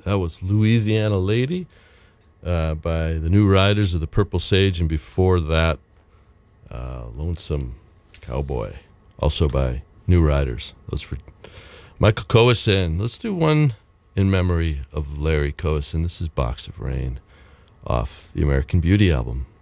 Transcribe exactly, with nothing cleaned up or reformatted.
That was Louisiana Lady uh, by the New Riders of the Purple Sage, and before that, uh, Lonesome Cowboy, also by New Riders. Those for Michael Cohison. Let's do one in memory of Larry Cohison. This is Box of Rain off the American Beauty album.